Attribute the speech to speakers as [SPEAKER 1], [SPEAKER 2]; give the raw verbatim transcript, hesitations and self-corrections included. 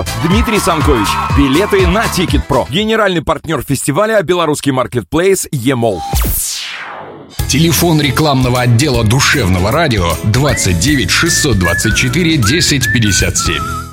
[SPEAKER 1] Дмитрий Санкович. Билеты на Ticket.Pro. Генеральный партнер фестиваля — белорусский маркетплейс Емол.
[SPEAKER 2] Телефон рекламного отдела душевного радио двадцать девять шестьсот двадцать четыре десять пятьдесят семь.